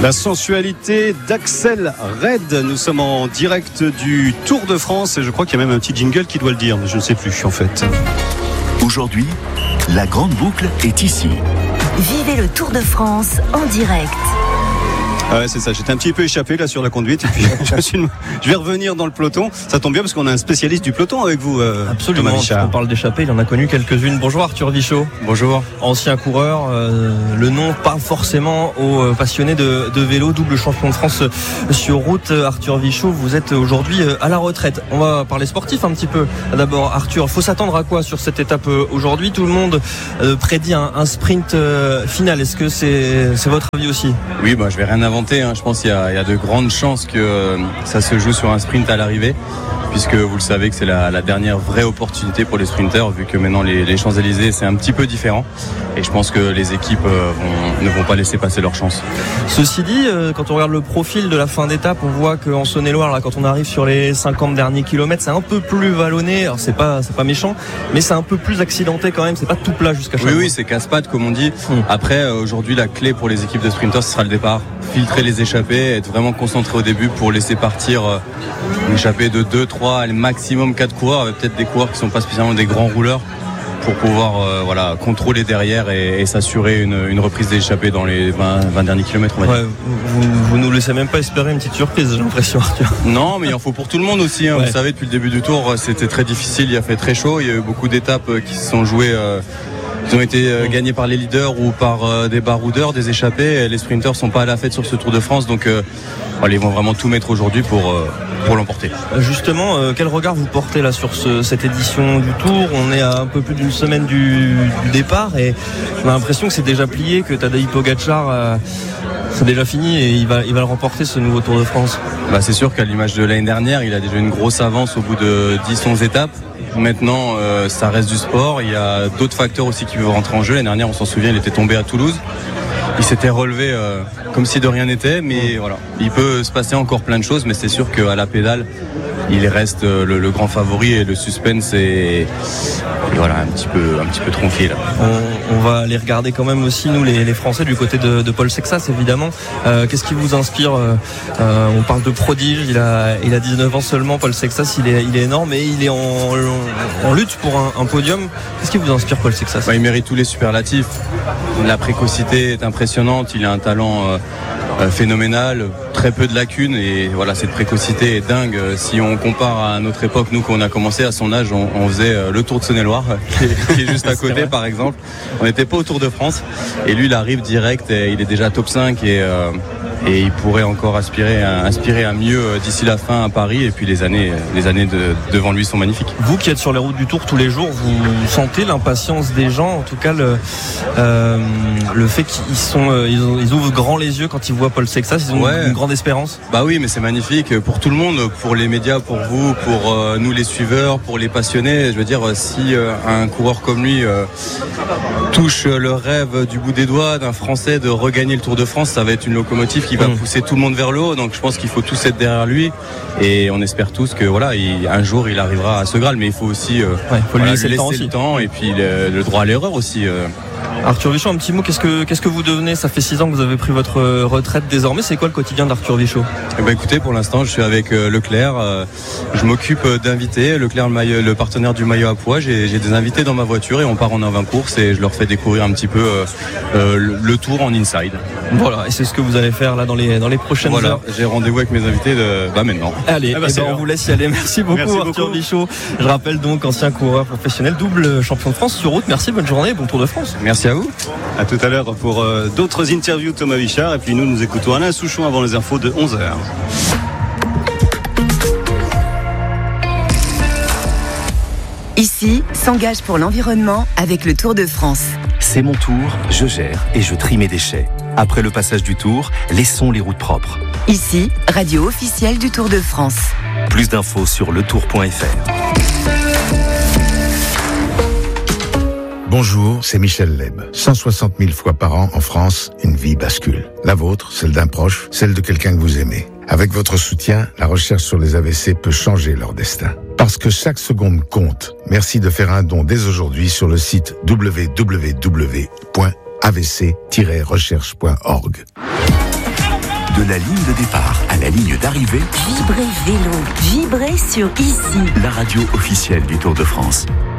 La sensualité d'Axel Red. Nous sommes en direct du Tour de France et je crois qu'il y a même un petit jingle qui doit le dire, mais je ne sais plus en fait. Aujourd'hui, la grande boucle est ici. Vivez le Tour de France en direct. Ah ouais, c'est ça. J'étais un petit peu échappé là sur la conduite et puis je vais revenir dans le peloton. Ça tombe bien parce qu'on a un spécialiste du peloton avec vous. Absolument. On parle d'échappée, il en a connu quelques-unes. Bonjour Arthur Vichot. Bonjour. Ancien coureur, le nom parle forcément aux passionnés de vélo, double champion de France sur route. Arthur Vichot, vous êtes aujourd'hui à la retraite. On va parler sportif un petit peu. D'abord Arthur, faut s'attendre à quoi sur cette étape aujourd'hui? Tout le monde prédit un sprint final. Est-ce que c'est votre avis aussi? Oui, je vais rien inventer. Je pense qu'il y a de grandes chances que ça se joue sur un sprint à l'arrivée, puisque vous le savez que c'est la dernière vraie opportunité pour les sprinteurs, vu que maintenant les Champs-Élysées c'est un petit peu différent, et je pense que les équipes ne vont pas laisser passer leur chance. Ceci dit, quand on regarde le profil de la fin d'étape, on voit qu'en Saône-et-Loire, là, quand on arrive sur les 50 derniers kilomètres, c'est un peu plus vallonné. Alors c'est pas méchant, mais c'est un peu plus accidenté quand même, c'est pas tout plat jusqu'à chaque fois. Oui, c'est casse-pattes comme on dit. Après, aujourd'hui, la clé pour les équipes de sprinteurs, ce sera le départ. Filtrer les échappées, être vraiment concentré au début pour laisser partir une échappée de 2, 3, maximum 4 coureurs, avec peut-être des coureurs qui ne sont pas spécialement des grands rouleurs, pour pouvoir contrôler derrière et s'assurer une reprise d'échappée dans les 20 derniers kilomètres. Vous nous laissez même pas espérer une petite surprise, j'ai l'impression, Arthur. Non, mais il en faut pour tout le monde aussi. Vous savez, depuis le début du tour, c'était très difficile, il a fait très chaud, il y a eu beaucoup d'étapes qui se sont jouées. Ils ont été gagnés par les leaders ou par des baroudeurs, des échappés. Les sprinteurs sont pas à la fête sur ce Tour de France, donc ils vont vraiment tout mettre aujourd'hui pour l'emporter. Justement, quel regard vous portez là sur cette édition du Tour? On est à un peu plus d'une semaine du départ et on a l'impression que c'est déjà plié, que Tadej Pogačar c'est déjà fini et il va le remporter, ce nouveau Tour de France. C'est sûr qu'à l'image de l'année dernière, il a déjà une grosse avance au bout de 10-11 étapes. Maintenant, ça reste du sport. Il y a d'autres facteurs aussi qui peuvent rentrer en jeu. L'année dernière, on s'en souvient, il était tombé à Toulouse. Il s'était relevé comme si de rien n'était. Mais voilà, il peut se passer encore plein de choses. Mais c'est sûr qu'à la pédale, il reste le grand favori et le suspense est un petit peu tronqué là. On va aller regarder quand même aussi nous les Français du côté de Paul Sexas évidemment. Qu'est-ce qui vous inspire? On parle de prodige, il a 19 ans seulement, Paul Sexas, il est énorme et il est en lutte pour un podium. Qu'est-ce qui vous inspire Paul Sexas? Il mérite tous les superlatifs. La précocité est impressionnante, il a un talent phénoménal, très peu de lacunes et cette précocité est dingue. Si on compare à notre époque, nous quand on a commencé à son âge, on faisait le Tour de Saône-et-Loire qui est juste à côté par exemple. On n'était pas au Tour de France et lui il arrive direct et il est déjà top 5 et il pourrait encore aspirer à mieux d'ici la fin à Paris, et puis les années devant lui sont magnifiques. Vous qui êtes sur les routes du Tour tous les jours, vous sentez l'impatience des gens, en tout cas le fait qu'ils ouvrent grand les yeux quand ils voient Paul Sexas, ils ont une grande espérance. Oui, mais c'est magnifique pour tout le monde, pour les médias, pour vous, pour nous les suiveurs, pour les passionnés. Je veux dire, si un coureur comme lui touche le rêve du bout des doigts d'un Français de regagner le Tour de France, ça va être une locomotive qui va pousser tout le monde vers le haut. Donc je pense qu'il faut tous être derrière lui et on espère tous que un jour il arrivera à ce Graal, mais il faut aussi lui laisser le temps et puis le droit à l'erreur aussi. Arthur Vichot, un petit mot, qu'est-ce que vous devenez? Ça fait 6 ans que vous avez pris votre retraite désormais. C'est quoi le quotidien d'Arthur Vichot? Écoutez, pour l'instant, je suis avec Leclerc. Je m'occupe d'invités. Leclerc, le partenaire du maillot à pois. J'ai des invités dans ma voiture et on part en avant-course et je leur fais découvrir un petit peu le tour en inside. Voilà, et c'est ce que vous allez faire là dans les prochaines heures. J'ai rendez-vous avec mes invités maintenant. Allez, on vous laisse y aller. Merci beaucoup Arthur Vichot. Je rappelle donc ancien coureur professionnel, double champion de France sur route. Merci, bonne journée, bon Tour de France. Merci à vous. À tout à l'heure pour d'autres interviews Thomas Vichard. Et puis nous écoutons Alain Souchon avant les infos de 11h. Ici, s'engage pour l'environnement avec le Tour de France. C'est mon tour, je gère et je trie mes déchets. Après le passage du Tour, laissons les routes propres. Ici, radio officielle du Tour de France. Plus d'infos sur letour.fr. Bonjour, c'est Michel Leb. 160 000 fois par an en France, une vie bascule. La vôtre, celle d'un proche, celle de quelqu'un que vous aimez. Avec votre soutien, la recherche sur les AVC peut changer leur destin. Parce que chaque seconde compte. Merci de faire un don dès aujourd'hui sur le site www.avc-recherche.org. De la ligne de départ à la ligne d'arrivée, Vibrez vélo, vibrez sur ici. la radio officielle du Tour de France.